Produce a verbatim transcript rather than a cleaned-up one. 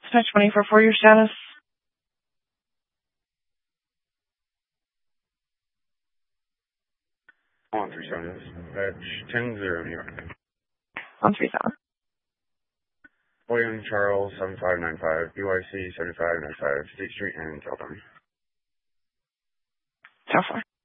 Dispatch twenty-four four, your status? one three seven, dispatch ten zero, New York. one three seven. William Charles, seven five nine five, B Y C seven five nine five, State Street and California. California.